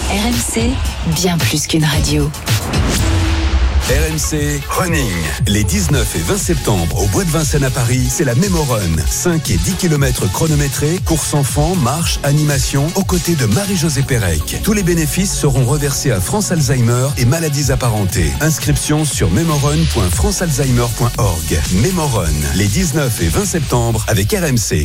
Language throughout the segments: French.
RMC, bien plus qu'une radio. RMC Running. Les 19 et 20 septembre au Bois de Vincennes à Paris, c'est la Mémo Run. 5 et 10 km chronométrés, course enfants, marche, animation, aux côtés de Marie-Josée Pérec. Tous les bénéfices seront reversés à France Alzheimer et maladies apparentées. Inscription sur memorun.francealzheimer.org. Mémo Run, les 19 et 20 septembre avec RMC.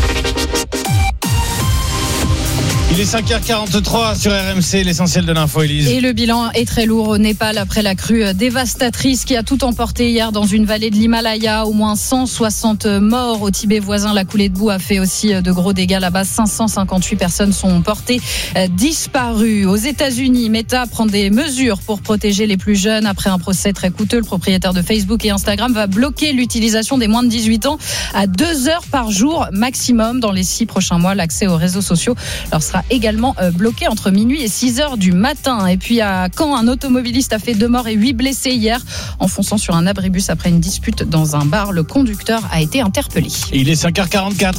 Il est 5h43 sur RMC, l'essentiel de l'info, Élise. Et le bilan est très lourd au Népal après la crue dévastatrice qui a tout emporté hier dans une vallée de l'Himalaya. Au moins 160 morts. Au Tibet voisin, la coulée de boue a fait aussi de gros dégâts là-bas. 558 personnes sont portées disparues. Aux États-Unis, Meta prend des mesures pour protéger les plus jeunes. Après un procès très coûteux, le propriétaire de Facebook et Instagram va bloquer l'utilisation des moins de 18 ans à 2 heures par jour maximum. Dans les 6 prochains mois, l'accès aux réseaux sociaux leur sera également bloqué entre minuit et 6h du matin. Et puis à Caen, un automobiliste a fait 2 morts et 8 blessés hier en fonçant sur un abribus après une dispute dans un bar. Le conducteur a été interpellé. Il est 5h44.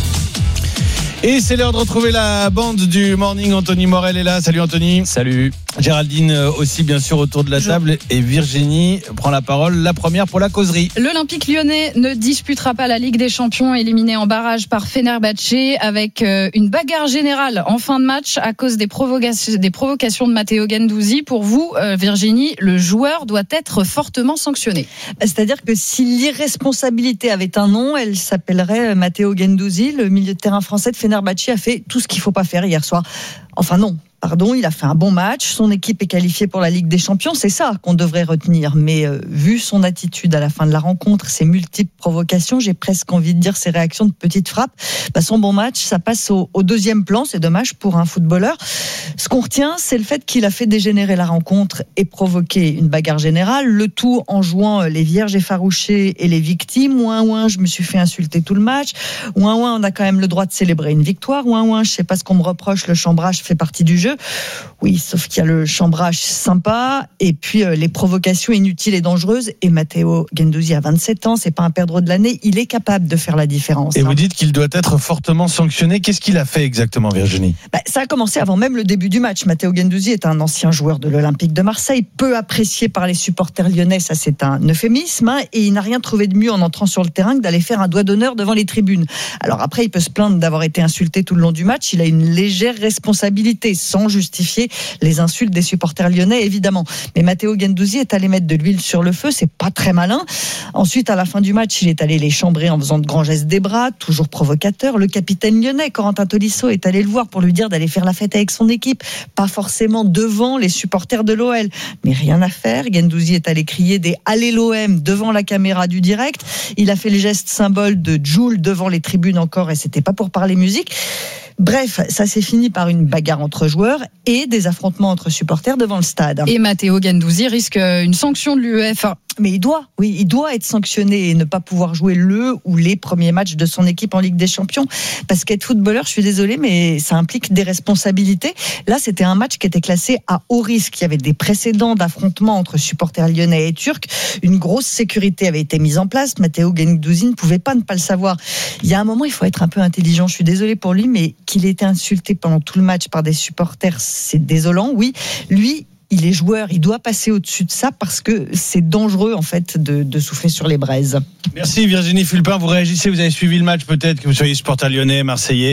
Et c'est l'heure de retrouver la bande du Morning. Anthony Morel est là. Salut Anthony. Salut. Géraldine aussi bien sûr autour de la table. Et Virginie prend la parole, la première pour la causerie. L'Olympique lyonnais ne disputera pas la Ligue des Champions, éliminé en barrage par Fenerbahçe avec une bagarre générale en fin de match à cause des provocations de Matteo Guendouzi. Pour vous, Virginie, le joueur doit être fortement sanctionné. C'est-à-dire que si l'irresponsabilité avait un nom, elle s'appellerait Matteo Guendouzi. Le milieu de terrain français de Fenerbahçe a fait tout ce qu'il ne faut pas faire hier soir. Enfin non. Pardon, il a fait un bon match, son équipe est qualifiée pour la Ligue des Champions, c'est ça qu'on devrait retenir. Mais vu son attitude à la fin de la rencontre, ses multiples provocations, j'ai presque envie de dire ses réactions de petite frappe, son bon match, ça passe au deuxième plan, c'est dommage pour un footballeur. Ce qu'on retient, c'est le fait qu'il a fait dégénérer la rencontre et provoquer une bagarre générale, le tout en jouant les vierges effarouchées et les victimes. Ouin, je me suis fait insulter tout le match. Ouin, on a quand même le droit de célébrer une victoire. Ouin, je sais pas ce qu'on me reproche, le chambrage fait partie du jeu. Oui, sauf qu'il y a le chambrage sympa et puis les provocations inutiles et dangereuses. Et Matteo Guendouzi a 27 ans, c'est pas un perdreau de l'année, il est capable de faire la différence. Et vous dites qu'il doit être fortement sanctionné. Qu'est-ce qu'il a fait exactement, Virginie ? Ça a commencé avant même le début du match. Matteo Guendouzi est un ancien joueur de l'Olympique de Marseille, peu apprécié par les supporters lyonnais, ça c'est un euphémisme, et il n'a rien trouvé de mieux en entrant sur le terrain que d'aller faire un doigt d'honneur devant les tribunes. Alors après, il peut se plaindre d'avoir été insulté tout le long du match, il a une légère responsabilité, sans justifier les insultes des supporters lyonnais, évidemment. Mais Matteo Guendouzi est allé mettre de l'huile sur le feu, c'est pas très malin. Ensuite, à la fin du match, il est allé les chambrer en faisant de grands gestes des bras, toujours provocateur. Le capitaine lyonnais, Corentin Tolisso, est allé le voir pour lui dire d'aller faire la fête avec son équipe, pas forcément devant les supporters de l'OL. Mais rien à faire, Guendouzi est allé crier des « Allez l'OM » devant la caméra du direct. Il a fait les gestes symboles de Joule devant les tribunes encore, et c'était pas pour parler musique. Bref, ça s'est fini par une bagarre entre joueurs et des affrontements entre supporters devant le stade. Et Matteo Guendouzi risque une sanction de l'UEFA. Mais il doit être sanctionné et ne pas pouvoir jouer le ou les premiers matchs de son équipe en Ligue des Champions. Parce qu'être footballeur, je suis désolée, mais ça implique des responsabilités. Là, c'était un match qui était classé à haut risque. Il y avait des précédents d'affrontements entre supporters lyonnais et turcs. Une grosse sécurité avait été mise en place. Matteo Guendouzi ne pouvait pas ne pas le savoir. Il y a un moment, il faut être un peu intelligent. Je suis désolée pour lui, mais qu'il ait été insulté pendant tout le match par des supporters, c'est désolant. Oui, lui, il est joueur, il doit passer au-dessus de ça parce que c'est dangereux en fait de souffler sur les braises. Merci Virginie Fulpin, vous réagissez, vous avez suivi le match peut-être, que vous soyez supporter lyonnais, marseillais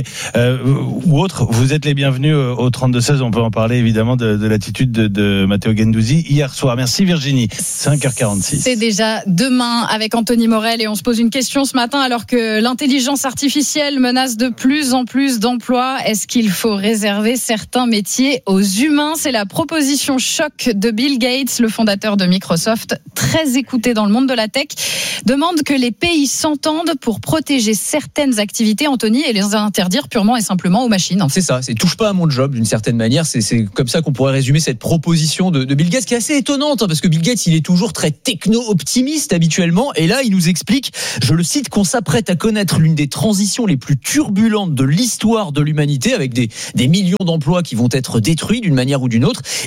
ou autre, vous êtes les bienvenus au 32-16, on peut en parler évidemment de l'attitude de Matteo Guendouzi hier soir. Merci Virginie, 5h46. C'est déjà demain avec Anthony Morel et on se pose une question ce matin alors que l'intelligence artificielle menace de plus en plus d'emplois. Est-ce qu'il faut réserver certains métiers aux humains ? C'est la proposition choc de Bill Gates, le fondateur de Microsoft, très écouté dans le monde de la tech, demande que les pays s'entendent pour protéger certaines activités, Anthony, et les interdire purement et simplement aux machines. C'est ça, c'est touche pas à mon job d'une certaine manière, c'est comme ça qu'on pourrait résumer cette proposition de Bill Gates qui est assez étonnante, parce que Bill Gates il est toujours très techno-optimiste habituellement, et là il nous explique, je le cite, qu'on s'apprête à connaître l'une des transitions les plus turbulentes de l'histoire de l'humanité, avec des millions d'emplois qui vont être détruits d'une manière ou d'une autre, et que face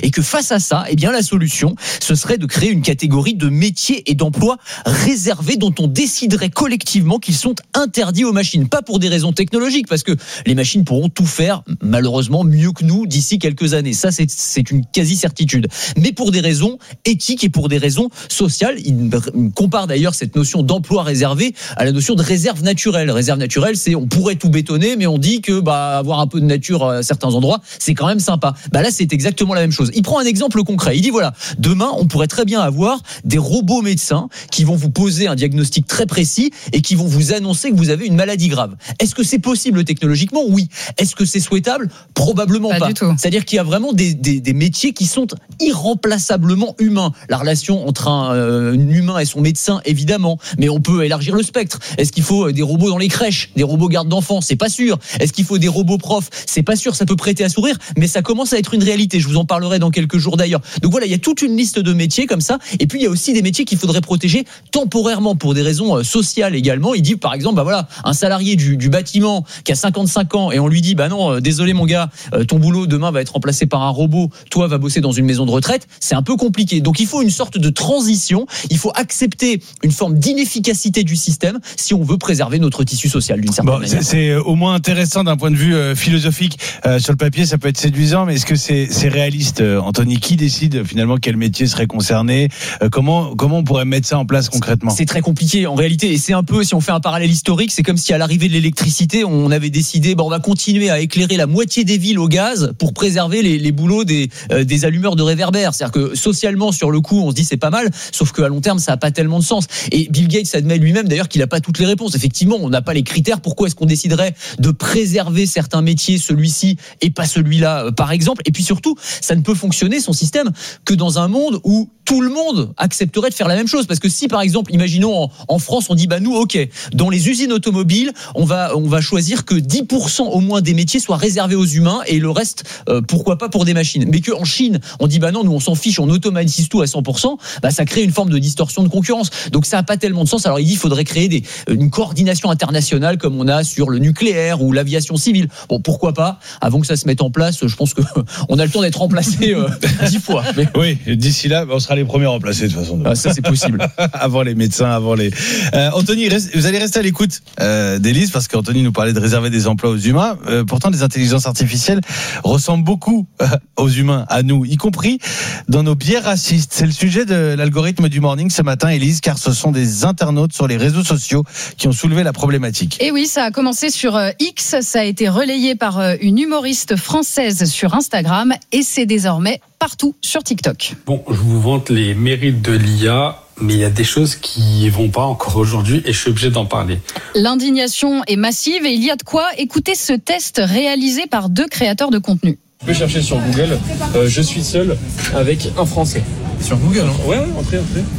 face à ça, eh bien la solution, ce serait de créer une catégorie de métiers et d'emplois réservés dont on déciderait collectivement qu'ils sont interdits aux machines. Pas pour des raisons technologiques, parce que les machines pourront tout faire, malheureusement, mieux que nous d'ici quelques années. Ça, c'est une quasi-certitude. Mais pour des raisons éthiques et pour des raisons sociales. Il compare d'ailleurs cette notion d'emploi réservé à la notion de réserve naturelle. Réserve naturelle, c'est on pourrait tout bétonner, mais on dit que avoir un peu de nature à certains endroits, c'est quand même sympa. Là, c'est exactement la même chose. Il prend un exemple concret. Il dit voilà, demain, on pourrait très bien avoir des robots médecins qui vont vous poser un diagnostic très précis et qui vont vous annoncer que vous avez une maladie grave. Est-ce que c'est possible technologiquement ? Oui. Est-ce que c'est souhaitable ? Probablement pas. Du tout. C'est-à-dire qu'il y a vraiment des métiers qui sont irremplaçablement humains. La relation entre un humain et son médecin, évidemment, mais on peut élargir le spectre. Est-ce qu'il faut des robots dans les crèches, des robots gardes d'enfants ? C'est pas sûr. Est-ce qu'il faut des robots profs ? C'est pas sûr. Ça peut prêter à sourire, mais ça commence à être une réalité. Je vous en parlerai dans quelques jours d'ailleurs. Donc voilà, il y a toute une liste de métiers comme ça. Et puis il y a aussi des métiers qu'il faudrait protéger temporairement pour des raisons sociales également. Il dit par exemple, un salarié du bâtiment qui a 55 ans et on lui dit non, désolé mon gars, ton boulot demain va être remplacé par un robot. Toi va bosser dans une maison de retraite. C'est un peu compliqué. Donc il faut une sorte de transition. Il faut accepter une forme d'inefficacité du système si on veut préserver notre tissu social d'une certaine manière. C'est au moins intéressant d'un point de vue philosophique. Sur le papier, ça peut être séduisant, mais est-ce que c'est réaliste, Anthony ? Qui décide finalement quel métier serait concerné ? Comment on pourrait mettre ça en place concrètement ? C'est très compliqué en réalité, et c'est un peu, si on fait un parallèle historique, c'est comme si à l'arrivée de l'électricité, on avait décidé, on va continuer à éclairer la moitié des villes au gaz pour préserver les boulots des allumeurs de réverbères. C'est-à-dire que socialement, sur le coup, on se dit c'est pas mal, sauf qu'à long terme, ça n'a pas tellement de sens. Et Bill Gates admet lui-même d'ailleurs qu'il n'a pas toutes les réponses. Effectivement, on n'a pas les critères. Pourquoi est-ce qu'on déciderait de préserver certains métiers, celui-ci et pas celui-là, par exemple ? Et puis surtout, ça ne peut fonctionner, son système, que dans un monde où tout le monde accepterait de faire la même chose. Parce que si, par exemple, imaginons en France, on dit nous, ok, dans les usines automobiles, on va choisir que 10% au moins des métiers soient réservés aux humains et le reste, pourquoi pas pour des machines. Mais qu'en Chine, on dit non, nous on s'en fiche, on automatise tout à 100%, ça crée une forme de distorsion de concurrence. Donc ça n'a pas tellement de sens. Alors il dit qu'il faudrait créer une coordination internationale comme on a sur le nucléaire ou l'aviation civile. Bon, pourquoi pas ? Avant que ça se mette en place, je pense qu'on a le temps d'être remplacé 10 fois. Mais... Oui, d'ici là, on sera les premiers remplacés de toute façon. Ça c'est possible. Avant les médecins, avant les... Anthony, vous allez rester à l'écoute d'Élise, parce qu'Anthony nous parlait de réserver des emplois aux humains. Pourtant, les intelligences artificielles ressemblent beaucoup aux humains, à nous, y compris dans nos biais racistes. C'est le sujet de l'algorithme du Morning ce matin, Élise, car ce sont des internautes sur les réseaux sociaux qui ont soulevé la problématique. Et oui, ça a commencé sur X, ça a été relayé par une humoriste française sur Instagram et c'est désormais partout sur TikTok. Bon, je vous vante les mérites de l'IA, mais il y a des choses qui vont pas encore aujourd'hui et je suis obligé d'en parler. L'indignation est massive et il y a de quoi écouter ce test réalisé par 2 créateurs de contenu. Vous pouvez chercher sur Google, je suis seul avec un Français. Sur Google, hein. Ouais, après.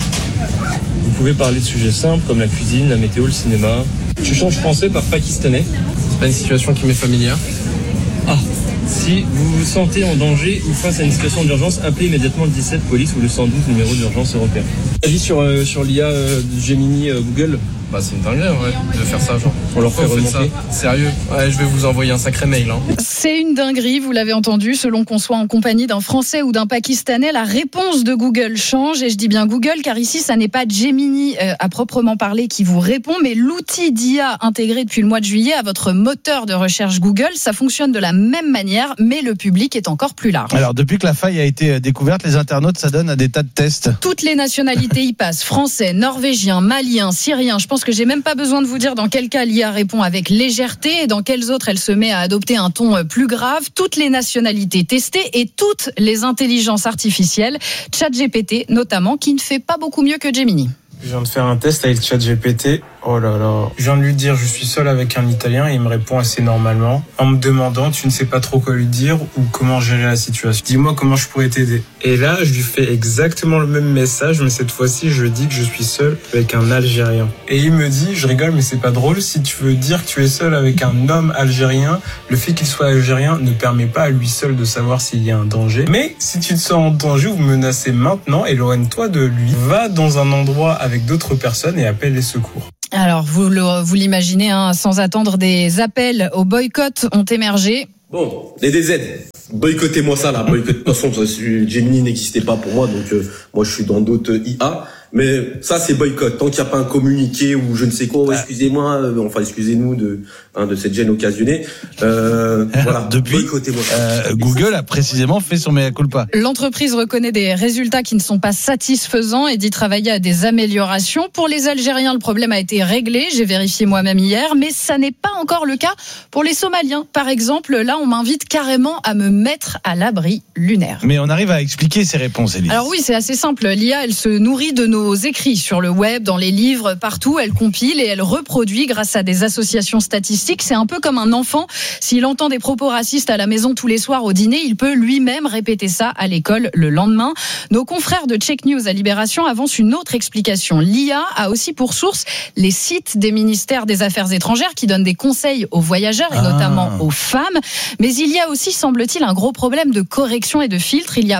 Vous pouvez parler de sujets simples comme la cuisine, la météo, le cinéma. Tu changes français par pakistanais. C'est pas une situation qui m'est familière. Ah, si vous vous sentez en danger ou face à une situation d'urgence, appelez immédiatement le 17 police ou le 112 numéro d'urgence européen. Avis sur l'IA Gemini Google. C'est une dinguerie, ouais, de faire ça, genre. On leur fait remonter. Sérieux ? Ouais, je vais vous envoyer un sacré mail, hein. C'est une dinguerie, vous l'avez entendu, selon qu'on soit en compagnie d'un Français ou d'un Pakistanais, la réponse de Google change, et je dis bien Google, car ici, ça n'est pas Gemini à proprement parler qui vous répond, mais l'outil d'IA intégré depuis le mois de juillet à votre moteur de recherche Google, ça fonctionne de la même manière, mais le public est encore plus large. Alors, depuis que la faille a été découverte, les internautes s'adonnent à des tas de tests. Toutes les nationalités y passent, français, norvégiens, maliens, syriens, je pense que j'ai même pas besoin de vous dire dans quel cas l'IA répond avec légèreté et dans quels autres elle se met à adopter un ton plus grave. Toutes les nationalités testées et toutes les intelligences artificielles, ChatGPT notamment, qui ne fait pas beaucoup mieux que Gemini. Je viens de faire un test avec ChatGPT. Oh là là. Je viens de lui dire je suis seul avec un Italien et il me répond assez normalement en me demandant tu ne sais pas trop quoi lui dire ou comment gérer la situation. Dis-moi comment je pourrais t'aider. Et là je lui fais exactement le même message mais cette fois-ci je dis que je suis seul avec un Algérien. Et il me dit je rigole mais c'est pas drôle, si tu veux dire que tu es seul avec un homme algérien, le fait qu'il soit algérien ne permet pas à lui seul de savoir s'il y a un danger. Mais si tu te sens en danger ou menacé maintenant, éloigne-toi de lui. Va dans un endroit avec d'autres personnes et appelle les secours. Alors, vous l'imaginez, sans attendre, des appels au boycott ont émergé. Bon, les DZ, boycottez-moi ça là. De toute façon, Gemini n'existait pas pour moi, donc moi je suis dans d'autres IA. Mais ça, c'est boycott. Tant qu'il n'y a pas un communiqué ou je ne sais quoi, excusez-moi, excusez-nous de cette gêne occasionnée. Voilà. Depuis, Google a précisément fait son mea culpa. L'entreprise reconnaît des résultats qui ne sont pas satisfaisants et dit travailler à des améliorations. Pour les Algériens, le problème a été réglé. J'ai vérifié moi-même hier, mais ça n'est pas encore le cas pour les Somaliens. Par exemple, là, on m'invite carrément à me mettre à l'abri lunaire. Mais on arrive à expliquer ces réponses, Élise. Alors oui, c'est assez simple. L'IA, elle se nourrit de nos écrits sur le web, dans les livres, partout. Elle compile et elle reproduit grâce à des associations statistiques. C'est un peu comme un enfant. S'il entend des propos racistes à la maison tous les soirs au dîner, il peut lui-même répéter ça à l'école le lendemain. Nos confrères de Check News à Libération avancent une autre explication. L'IA a aussi pour source les sites des ministères des Affaires étrangères qui donnent des conseils aux voyageurs et notamment aux femmes. Mais il y a aussi, semble-t-il, un gros problème de correction et de filtre. Il y a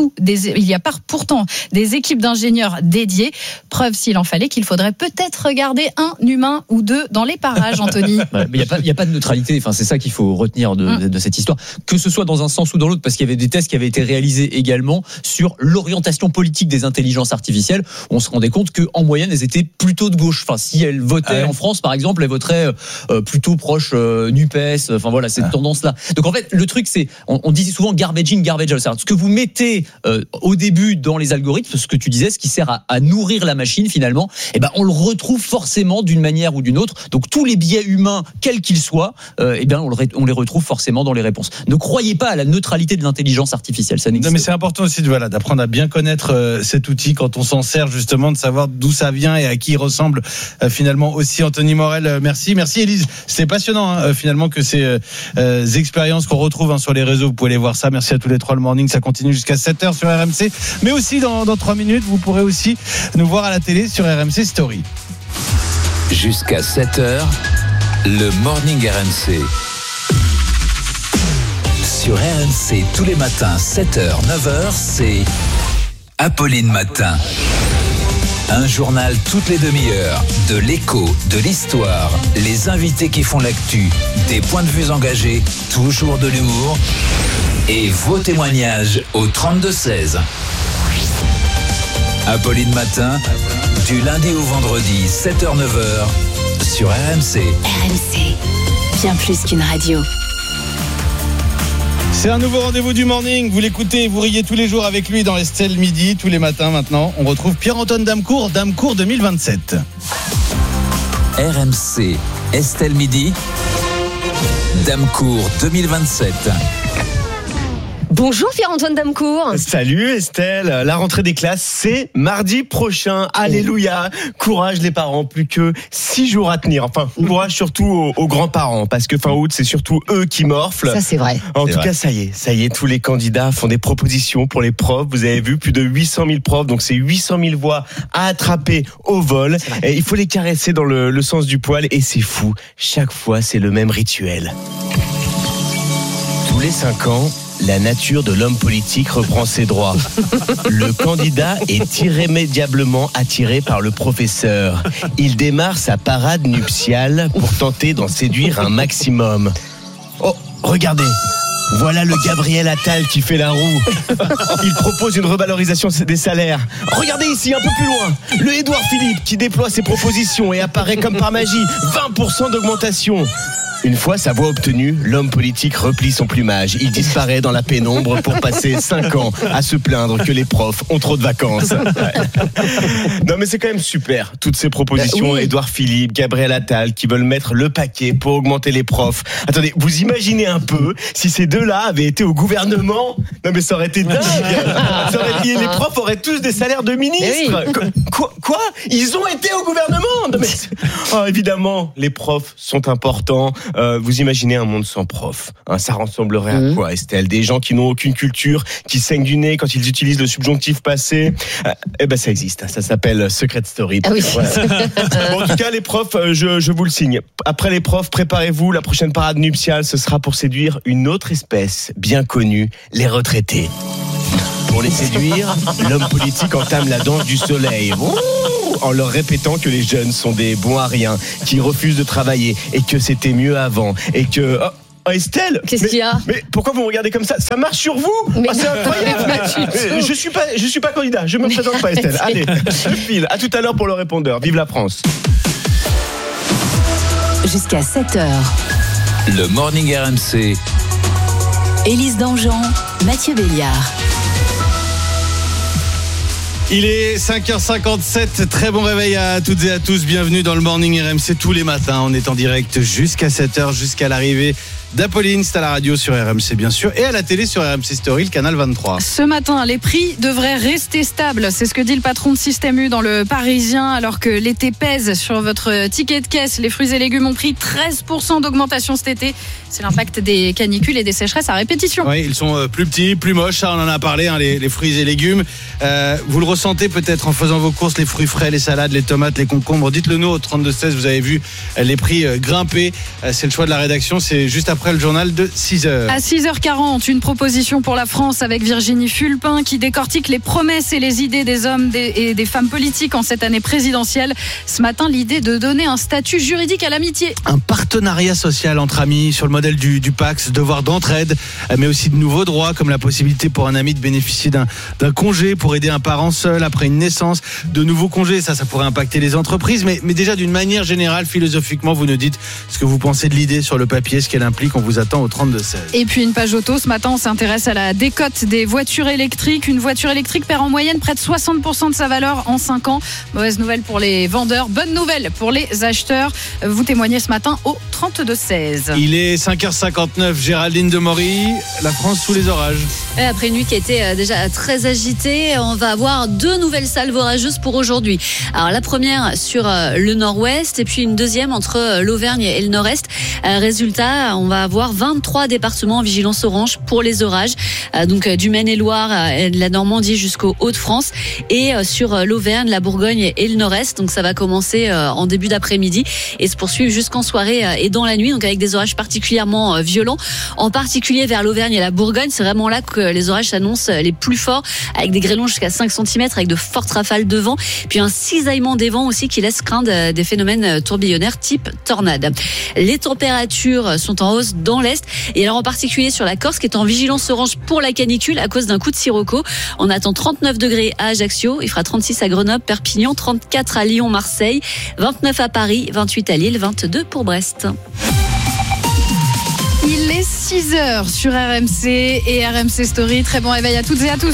pourtant des équipes d'ingénieurs dédiées. Preuve, s'il en fallait, qu'il faudrait peut-être regarder un humain ou deux dans les parages, Anthony. Ouais, mais il n'y a pas de neutralité. Enfin, c'est ça qu'il faut retenir de cette histoire. Que ce soit dans un sens ou dans l'autre, parce qu'il y avait des tests qui avaient été réalisés également sur l'orientation politique des intelligences artificielles. On se rendait compte qu'en moyenne, elles étaient plutôt de gauche. Enfin, si elles votaient en France, par exemple, elles voteraient plutôt proche NUPES. Enfin voilà, cette tendance-là. Donc en fait, le truc, c'est, on disait souvent garbage in, garbage out. Ce que vous mettez au début dans les algorithmes, ce que tu disais, ce qui sert à nourrir la machine finalement, on le retrouve forcément d'une manière ou d'une autre. Donc tous les biais humains, quels qu'ils soient, on les retrouve forcément dans les réponses. Ne croyez pas à la neutralité de l'intelligence artificielle, ça n'existe pas. Non, mais c'est important aussi d'apprendre à bien connaître cet outil quand on s'en sert, justement, de savoir d'où ça vient et à qui il ressemble finalement aussi. Anthony Morel, merci Élise. C'est passionnant finalement que ces expériences qu'on retrouve sur les réseaux, vous pouvez aller voir ça. Merci à tous les trois, le morning, ça continue jusqu'à 7h sur RMC, mais aussi dans 3 minutes vous pourrez aussi nous voir à la télé sur RMC Story. Jusqu'à 7h, le morning RMC. Sur RMC tous les matins, 7h, 9h, c'est Apolline Matin. Un journal toutes les demi-heures, de l'écho, de l'histoire, les invités qui font l'actu, des points de vue engagés, toujours de l'humour et vos témoignages au 32-16. Apolline Matin, du lundi au vendredi, 7h, 9h, sur RMC. RMC, bien plus qu'une radio. C'est un nouveau rendez-vous du morning. Vous l'écoutez, vous riez tous les jours avec lui dans Estelle Midi, tous les matins maintenant. On retrouve Pierre-Antoine Damecourt 2027. RMC, Estelle Midi, Damecourt 2027. Bonjour Pierre-Antoine Damecourt. Salut Estelle, la rentrée des classes c'est mardi prochain, alléluia, courage les parents, plus que 6 jours à tenir, enfin courage surtout aux grands-parents, parce que fin août c'est surtout eux qui morflent. Ça c'est vrai. En tout cas ça y est, tous les candidats font des propositions pour les profs, vous avez vu plus de 800 000 profs, donc c'est 800 000 voix à attraper au vol, et il faut les caresser dans le sens du poil, et c'est fou, chaque fois c'est le même rituel. Tous les 5 ans, la nature de l'homme politique reprend ses droits. Le candidat est irrémédiablement attiré par le professeur. Il démarre sa parade nuptiale pour tenter d'en séduire un maximum. Oh, regardez, voilà le Gabriel Attal qui fait la roue. Il propose une revalorisation des salaires. Regardez ici, un peu plus loin, le Édouard Philippe qui déploie ses propositions et apparaît comme par magie, 20% d'augmentation. Une fois sa voix obtenue, l'homme politique replie son plumage. Il disparaît dans la pénombre pour passer 5 ans à se plaindre que les profs ont trop de vacances. Non mais c'est quand même super, toutes ces propositions, Édouard Philippe, Gabriel Attal, qui veulent mettre le paquet pour augmenter les profs. Attendez, vous imaginez un peu si ces deux-là avaient été au gouvernement? Non mais ça aurait été dingue. Les profs auraient tous des salaires de ministres. Quoi? Ils ont été au gouvernement? Non, mais... évidemment, les profs sont importants. Vous imaginez un monde sans prof, ça ressemblerait à quoi, Estelle? Des gens qui n'ont aucune culture, qui saignent du nez quand ils utilisent le subjonctif passé. Ça existe, ça s'appelle Secret Story. Ah oui. Voilà. Bon, en tout cas, les profs, je vous le signe. Après les profs, préparez-vous, la prochaine parade nuptiale, ce sera pour séduire une autre espèce bien connue, les retraités. Pour les séduire, l'homme politique entame la danse du soleil. En leur répétant que les jeunes sont des bons à rien, qui refusent de travailler et que c'était mieux avant et que... Oh, Estelle, qu'est-ce qu'il y a? Mais pourquoi vous me regardez comme ça? Ça marche sur vous? Mais c'est incroyable. Je suis pas candidat. Je me présente pas, Estelle. Allez, je file. À tout à l'heure pour le répondeur. Vive la France. Jusqu'à 7h. Le Morning RMC. Élise Dangean, Mathieu Béliard. Il est 5h57, très bon réveil à toutes et à tous, bienvenue dans le Morning RMC tous les matins, on est en direct jusqu'à 7h, jusqu'à l'arrivée d'Apolline, c'est à la radio sur RMC bien sûr, et à la télé sur RMC Story, le canal 23. Ce matin, les prix devraient rester stables, c'est ce que dit le patron de Système U dans le Parisien, alors que l'été pèse sur votre ticket de caisse. Les fruits et légumes ont pris 13% d'augmentation cet été, c'est l'impact des canicules et des sécheresses à répétition. Oui, ils sont plus petits, plus moches, ça on en a parlé, les fruits et légumes. Vous le ressentez peut-être en faisant vos courses, les fruits frais, les salades, les tomates, les concombres. Dites-le nous au 32-16, vous avez vu les prix grimper. C'est le choix de la rédaction, c'est juste après le journal de 6h. À 6h40, une proposition pour la France avec Virginie Fulpin qui décortique les promesses et les idées des hommes et des femmes politiques en cette année présidentielle. Ce matin, l'idée de donner un statut juridique à l'amitié. Un partenariat social entre amis sur le modèle du Pacs, devoir d'entraide, mais aussi de nouveaux droits comme la possibilité pour un ami de bénéficier d'un congé pour aider un parent seul après une naissance, de nouveaux congés, ça pourrait impacter les entreprises, mais déjà d'une manière générale, philosophiquement, vous nous dites ce que vous pensez de l'idée sur le papier, ce qu'elle implique. On vous attend au 32-16. Et puis une page auto, ce matin on s'intéresse à la décote des voitures électriques. Une voiture électrique perd en moyenne près de 60% de sa valeur en 5 ans. Mauvaise nouvelle pour les vendeurs, bonne nouvelle pour les acheteurs. Vous témoignez ce matin au 32-16. Il est 5h59, Géraldine Demory, la France sous les orages. Après une nuit qui a été déjà très agitée, on va avoir 2 nouvelles salves orageuses pour aujourd'hui. Alors la première sur le nord-ouest et puis une deuxième entre l'Auvergne et le nord-est. Résultat, on va avoir 23 départements en vigilance orange pour les orages, donc du Maine-et-Loire, de la Normandie jusqu'aux Hauts-de-France et sur l'Auvergne, la Bourgogne et le nord-est. Donc ça va commencer en début d'après-midi et se poursuivre jusqu'en soirée et dans la nuit, donc avec des orages particulièrement violents, en particulier vers l'Auvergne et la Bourgogne. C'est vraiment là que les orages s'annoncent les plus forts, avec des grêlons jusqu'à 5 cm, avec de fortes rafales de vent, puis un cisaillement des vents aussi qui laisse craindre des phénomènes tourbillonnaires type tornade. Les températures sont en hausse dans l'Est, et alors en particulier sur la Corse qui est en vigilance orange pour la canicule à cause d'un coup de sirocco. On attend 39 degrés à Ajaccio, il fera 36 à Grenoble, Perpignan, 34 à Lyon, Marseille, 29 à Paris, 28 à Lille, 22 pour Brest. Il est 6h sur RMC et RMC Story. Très bon réveil à toutes et à tous.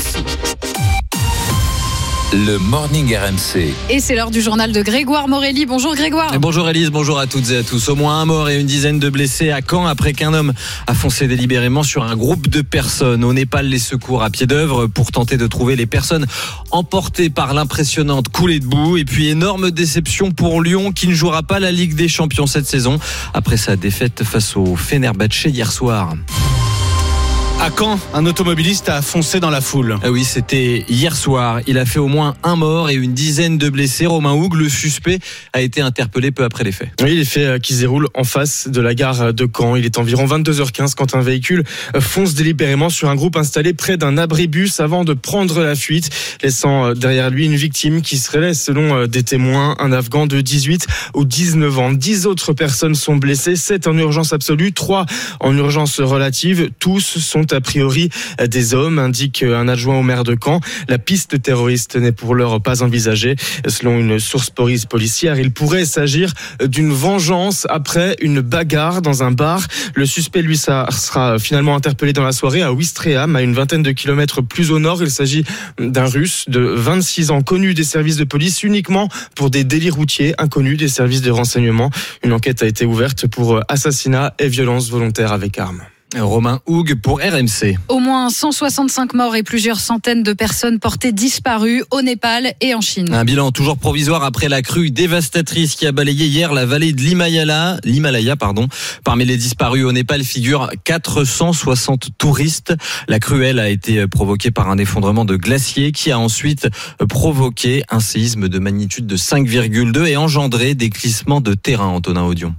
Le Morning RMC. Et c'est l'heure du journal de Grégoire Morelli. Bonjour Grégoire. Et bonjour Élise, bonjour à toutes et à tous. Au moins un mort et une dizaine de blessés à Caen après qu'un homme a foncé délibérément sur un groupe de personnes. Au Népal, les secours à pied d'œuvre pour tenter de trouver les personnes emportées par l'impressionnante coulée de boue. Et puis énorme déception pour Lyon qui ne jouera pas la Ligue des Champions cette saison après sa défaite face au Fenerbahçe hier soir. À Caen, un automobiliste a foncé dans la foule. Ah oui, c'était hier soir. Il a fait au moins un mort et une dizaine de blessés. Romain Houg, le suspect, a été interpellé peu après les faits. Oui, les faits qui se déroulent en face de la gare de Caen. Il est environ 22h15 quand un véhicule fonce délibérément sur un groupe installé près d'un abribus avant de prendre la fuite, laissant derrière lui une victime qui serait, selon des témoins, un Afghan de 18 ou 19 ans. 10 autres personnes sont blessées, 7 en urgence absolue, 3 en urgence relative. Tous sont a priori des hommes, indique un adjoint au maire de Caen. La piste terroriste n'est pour l'heure pas envisagée. Selon une source policière, il pourrait s'agir d'une vengeance après une bagarre dans un bar. Le suspect, lui, sera finalement interpellé dans la soirée à Ouistreham, à une vingtaine de kilomètres plus au nord. Il s'agit d'un Russe de 26 ans, connu des services de police uniquement pour des délits routiers, inconnu des services de renseignement. Une enquête a été ouverte pour assassinat et violence volontaire avec arme. Romain Houg pour RMC. Au moins 165 morts et plusieurs centaines de personnes portées disparues au Népal et en Chine. Un bilan toujours provisoire après la crue dévastatrice qui a balayé hier la vallée de l'Himalaya. Parmi les disparus au Népal figurent 460 touristes. La crue, elle, a été provoquée par un effondrement de glacier qui a ensuite provoqué un séisme de magnitude de 5,2 et engendré des glissements de terrain, Antonin Audion.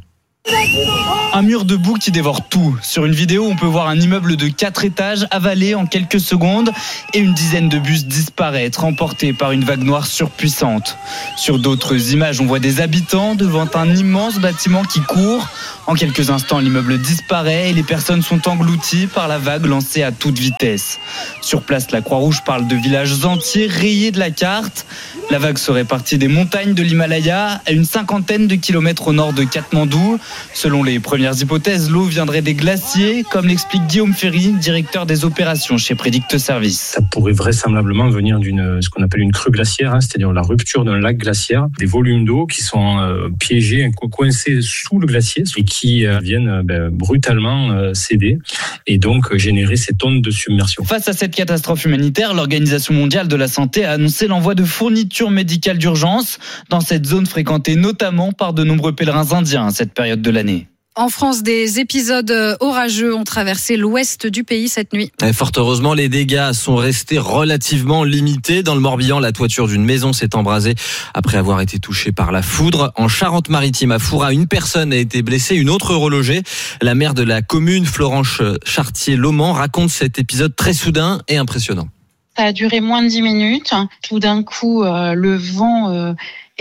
Un mur de boue qui dévore tout. Sur une vidéo, on peut voir un immeuble de 4 étages avalé en quelques secondes et une dizaine de bus disparaître, emportés par une vague noire surpuissante. Sur d'autres images, on voit des habitants devant un immense bâtiment qui court. En quelques instants, l'immeuble disparaît et les personnes sont englouties par la vague lancée à toute vitesse. Sur place, la Croix-Rouge parle de villages entiers rayés de la carte. La vague serait partie des montagnes de l'Himalaya à une 50aine de kilomètres au nord de Katmandou. Selon les premières hypothèses, l'eau viendrait des glaciers, comme l'explique Guillaume Ferry, directeur des opérations chez Prédicte Service. Ça pourrait vraisemblablement venir d'une ce qu'on appelle une crue glaciaire, c'est-à-dire la rupture d'un lac glaciaire, des volumes d'eau qui sont piégés, coincés sous le glacier et qui viennent brutalement céder et donc générer ces tonnes de submersion. Face à cette catastrophe humanitaire, l'Organisation mondiale de la santé a annoncé l'envoi de fournitures médicales d'urgence dans cette zone fréquentée notamment par de nombreux pèlerins indiens à cette période de l'année. En France, des épisodes orageux ont traversé l'ouest du pays cette nuit. Et fort heureusement, les dégâts sont restés relativement limités. Dans le Morbihan, la toiture d'une maison s'est embrasée après avoir été touchée par la foudre. En Charente-Maritime, à Fouras, une personne a été blessée, une autre relogée. La maire de la commune, Florence Chartier-Loman, raconte cet épisode très soudain et impressionnant. Ça a duré moins de 10 minutes. Tout d'un coup, le vent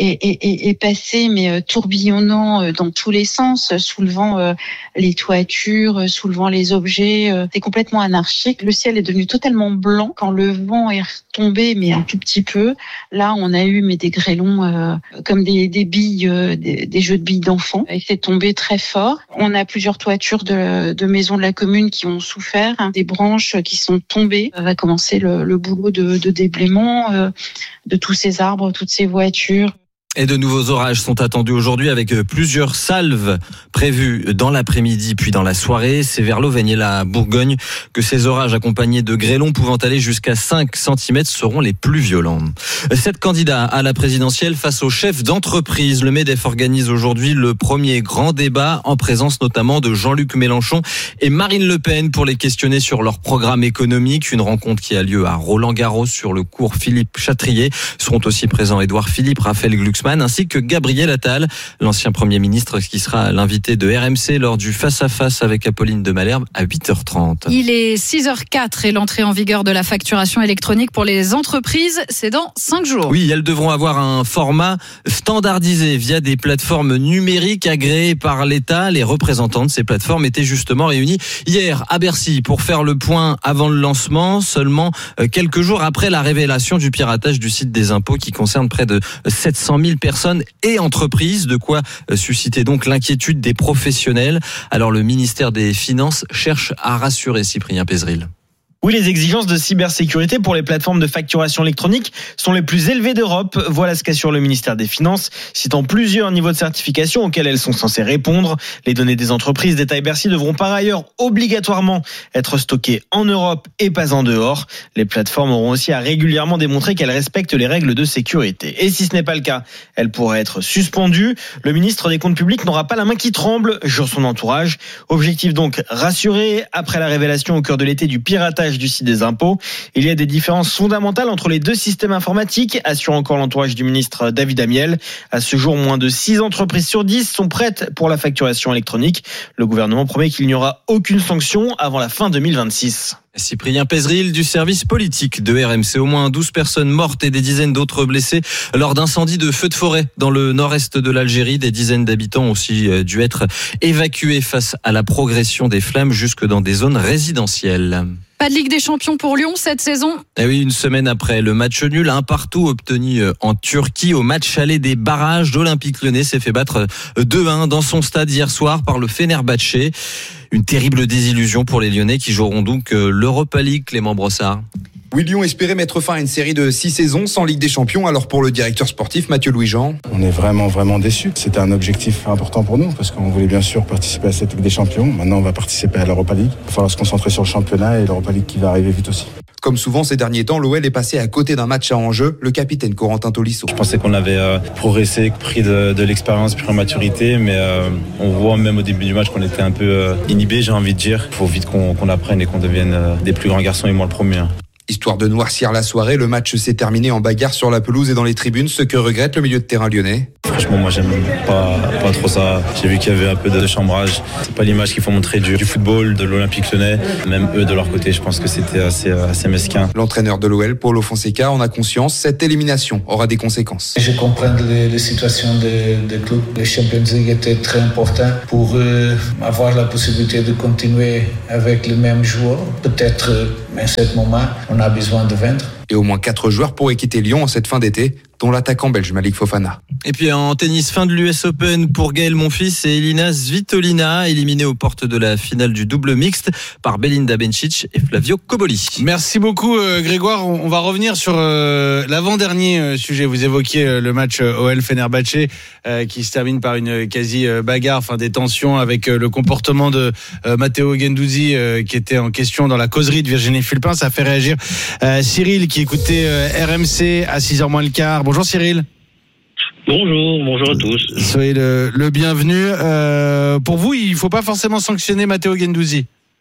est passé, mais tourbillonnant dans tous les sens, soulevant les toitures, soulevant les objets. C'est complètement anarchique. Le ciel est devenu totalement blanc. Quand le vent est retombé, mais un tout petit peu, là, on a eu des grêlons comme des billes, des jeux de billes d'enfants. Et c'est tombé très fort. On a plusieurs toitures de maisons de la commune qui ont souffert, des branches qui sont tombées. Va commencer le boulot de déblaiement de tous ces arbres, toutes ces voitures. Et de nouveaux orages sont attendus aujourd'hui avec plusieurs salves prévues dans l'après-midi puis dans la soirée. C'est vers l'Auvergne et la Bourgogne que ces orages accompagnés de grêlons pouvant aller jusqu'à 5 cm seront les plus violents. 7 candidats à la présidentielle face aux chefs d'entreprise. Le MEDEF organise aujourd'hui le premier grand débat en présence notamment de Jean-Luc Mélenchon et Marine Le Pen pour les questionner sur leur programme économique. Une rencontre qui a lieu à Roland-Garros sur le cours Philippe Chatrier. Seront aussi présents Édouard Philippe, Raphaël Glucksmann ainsi que Gabriel Attal, l'ancien Premier ministre qui sera l'invité de RMC lors du face-à-face avec Apolline de Malherbe à 8h30. Il est 6h04 et l'entrée en vigueur de la facturation électronique pour les entreprises, c'est dans 5 jours. Oui, elles devront avoir un format standardisé via des plateformes numériques agréées par l'État. Les représentants de ces plateformes étaient justement réunis hier à Bercy pour faire le point avant le lancement, seulement quelques jours après la révélation du piratage du site des impôts qui concerne près de 700 000 personnes et entreprises, de quoi susciter donc l'inquiétude des professionnels. Alors le ministère des Finances cherche à rassurer Cyprien Pézeril. Oui, les exigences de cybersécurité pour les plateformes de facturation électronique sont les plus élevées d'Europe. Voilà ce qu'assure le ministère des Finances, citant plusieurs niveaux de certification auxquels elles sont censées répondre. Les données des entreprises, détaille Bercy, devront par ailleurs obligatoirement être stockées en Europe et pas en dehors. Les plateformes auront aussi à régulièrement démontrer qu'elles respectent les règles de sécurité. Et si ce n'est pas le cas, elles pourraient être suspendues. Le ministre des Comptes publics n'aura pas la main qui tremble, jure son entourage. Objectif donc rassuré après la révélation au cœur de l'été du piratage du site des impôts. Il y a des différences fondamentales entre les deux systèmes informatiques, assure encore l'entourage du ministre David Amiel. À ce jour, moins de 6 entreprises sur 10 sont prêtes pour la facturation électronique. Le gouvernement promet qu'il n'y aura aucune sanction avant la fin 2026. Cyprien Pézeril du service politique de RMC. Au moins 12 personnes mortes et des dizaines d'autres blessées lors d'incendies de feux de forêt dans le nord-est de l'Algérie. Des dizaines d'habitants ont aussi dû être évacués face à la progression des flammes jusque dans des zones résidentielles. Pas de Ligue des Champions pour Lyon cette saison. Et oui, une semaine après le match nul, un partout obtenu en Turquie au match aller des barrages, l'Olympique Lyonnais s'est fait battre 2-1 dans son stade hier soir par le Fenerbahçe. Une terrible désillusion pour les Lyonnais qui joueront donc l'Europa League, Clément Brossard. Oui, Lyon espérait mettre fin à une série de 6 saisons sans Ligue des Champions. Alors pour le directeur sportif Mathieu Louis-Jean, on est vraiment déçus. C'était un objectif important pour nous parce qu'on voulait bien sûr participer à cette Ligue des Champions. Maintenant, on va participer à l'Europa League. Il va falloir se concentrer sur le championnat et l'Europa League qui va arriver vite aussi. Comme souvent ces derniers temps, l'OL est passé à côté d'un match à enjeu. Le capitaine Corentin Tolisso. Je pensais qu'on avait progressé, pris de l'expérience, pris en maturité, mais on voit même au début du match qu'on était un peu inhibé, j'ai envie de dire. Il faut vite qu'on apprenne et qu'on devienne des plus grands garçons et moi le premier. Histoire de noircir la soirée, le match s'est terminé en bagarre sur la pelouse et dans les tribunes, ce que regrette le milieu de terrain lyonnais. Franchement, moi, j'aime pas trop ça. J'ai vu qu'il y avait un peu de chambrage. C'est pas l'image qu'il faut montrer du football, de l'Olympique Lyonnais. Même eux, de leur côté, je pense que c'était assez mesquin. L'entraîneur de l'OL, Paulo Fonseca, en a conscience. Cette élimination aura des conséquences. Je comprends les situations des clubs. Le Champions League était très important pour avoir la possibilité de continuer avec les mêmes joueurs. Peut-être, à ce moment, on a besoin de vendre. Et au moins 4 joueurs pourraient quitter Lyon en cette fin d'été, dont l'attaquant belge Malik Fofana. Et puis en tennis, fin de l'US Open pour Gaël Monfils et Elina Svitolina, éliminés aux portes de la finale du double mixte par Belinda Bencic et Flavio Cobolli. Merci beaucoup Grégoire. On va revenir sur l'avant-dernier sujet. Vous évoquiez le match OL-Fenerbahçe qui se termine par une quasi-bagarre, enfin des tensions avec le comportement de Matteo Guendouzi qui était en question dans la causerie de Virginie Fulpin. Ça a fait réagir Cyril qui écoutait RMC à 6h moins le quart. Bonjour Cyril. Bonjour à tous. Soyez le bienvenu. Pour vous, il ne faut pas forcément sanctionner Matteo Guendouzi.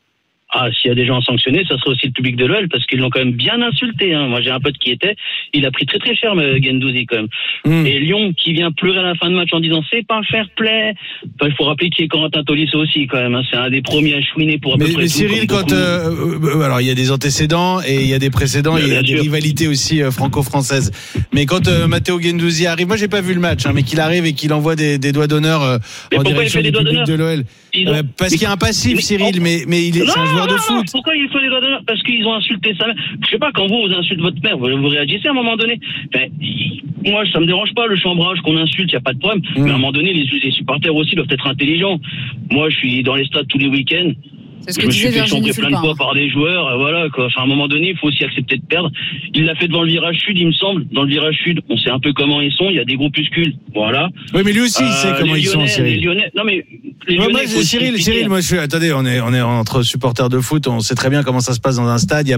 Ah, s'il y a des gens à sanctionner, ça serait aussi le public de l'OL, parce qu'ils l'ont quand même bien insulté. Hein. Moi, j'ai un pote qui était, il a pris très très cher, Guendouzi, quand même. Et Lyon, qui vient pleurer à la fin de match en disant c'est pas fair play. Enfin, il faut rappeler qu'il y a Corentin Tolisso aussi, quand même. Hein. C'est un des premiers à chouiner pour à peu près tout. Mais Cyril, quand alors il y a des antécédents et il y a des précédents, il y a des rivalités aussi franco-françaises. Mais quand Matteo Guendouzi arrive, moi j'ai pas vu le match, hein, mais qu'il arrive et qu'il envoie des doigts d'honneur en direction du public de l'OL. Parce qu'il y a un passif, Cyril, mais c'est un joueur de foot. Pourquoi il faut des doigts d'honneur ? Parce qu'ils ont insulté sa mère. Je sais pas, quand vous insultez votre mère, vous réagissez à un moment donné. Enfin, moi, ça me dérange pas le chambrage qu'on insulte, il y a pas de problème. Mais à un moment donné, les supporters aussi doivent être intelligents. Moi, je suis dans les stades tous les week-ends. Je me suis fait chambrer plein de fois par des joueurs, voilà quoi. Enfin, à un moment donné, il faut aussi accepter de perdre. Il l'a fait devant le virage sud, il me semble. Dans le virage sud, on sait un peu comment ils sont. Il y a des groupuscules, voilà. Oui, mais lui aussi, il sait comment ils sont. Cyril. Les Lyonnais, non mais les Lyonnais. Cyril, moi, attendez, on est entre supporters de foot. On sait très bien comment ça se passe dans un stade.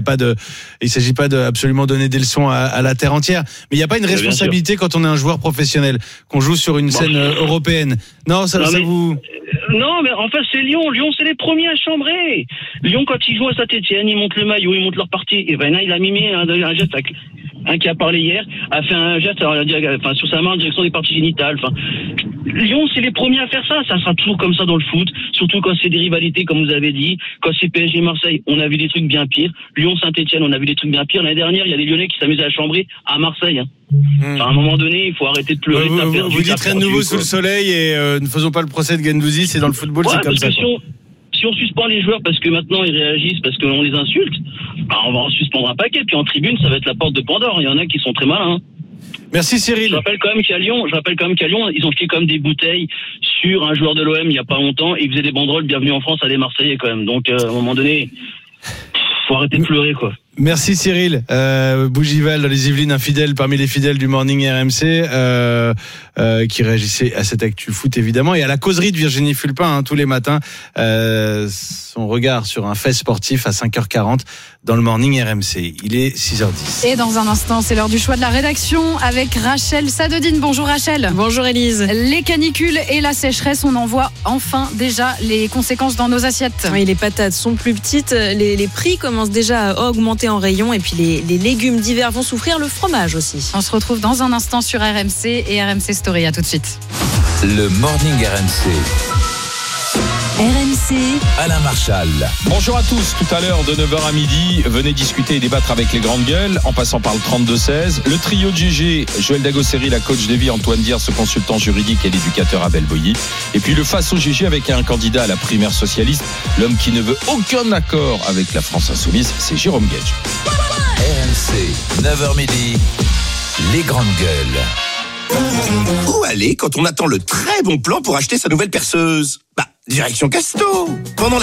Il s'agit pas de absolument donner des leçons à la terre entière. Mais il n'y a pas une responsabilité quand on est un joueur professionnel, qu'on joue sur une scène européenne. Non, vous. Non, mais en fait, c'est Lyon. Lyon, c'est les premiers à chambrer. Lyon, quand ils jouent à Saint-Etienne, ils montent le maillot, ils montent leur partie. Et ben là, il a mimé un geste avec un qui a parlé hier, a fait un geste sur sa main en direction des parties génitales. Enfin, Lyon, c'est les premiers à faire ça. Ça sera toujours comme ça dans le foot, surtout quand c'est des rivalités, comme vous avez dit. Quand c'est PSG Marseille, on a vu des trucs bien pires. Lyon Saint-Etienne, on a vu des trucs bien pires. L'année dernière, il y a des Lyonnais qui s'amusaient à chambrer à Marseille. Hein. Enfin, à un moment donné, il faut arrêter de pleurer. Vous dites rien de nouveau sous le soleil et ne faisons pas le procès de Guendouzi. C'est dans le football, c'est comme ça. Si on suspend les joueurs parce que maintenant ils réagissent, parce qu'on les insulte, on va en suspendre un paquet. Puis en tribune, ça va être la porte de Pandore. Il y en a qui sont très malins. Hein. Merci Cyril. Je rappelle quand même qu'à Lyon, ils ont jeté comme des bouteilles sur un joueur de l'OM il y a pas longtemps et ils faisaient des banderoles bienvenue en France à des Marseillais quand même. Donc à un moment donné, faut arrêter de pleurer quoi. Merci Cyril. Bougival dans les Yvelines, un fidèle parmi les fidèles du Morning RMC, qui réagissait à cette actu foot évidemment et à la causerie de Virginie Fulpin tous les matins. Son regard sur un fait sportif à 5h40 dans le Morning RMC. Il est 6h10. Et dans un instant, c'est l'heure du choix de la rédaction avec Rachel Sadedine. Bonjour Rachel. Bonjour Élise. Les canicules et la sécheresse, on en voit enfin déjà les conséquences dans nos assiettes. Oui, les patates sont plus petites, les prix commencent déjà à augmenter en rayon et puis les légumes d'hiver vont souffrir, le fromage aussi. On se retrouve dans un instant sur RMC et RMC Story. À tout de suite. Le Morning RMC. RMC, Alain Marchal. Bonjour à tous. Tout à l'heure de 9h à midi, venez discuter et débattre avec les grandes gueules en passant par le 32-16. Le trio de GG, Joël Dagosseri, la coach de vie, Antoine Diers, ce consultant juridique et l'éducateur Abel Boilly. Et puis le face au GG avec un candidat à la primaire socialiste, l'homme qui ne veut aucun accord avec la France insoumise, c'est Jérôme Guedj. RMC, 9h midi, les grandes gueules. Où aller quand on attend le très bon plan pour acheter sa nouvelle perceuse ? Direction Casto. Pendant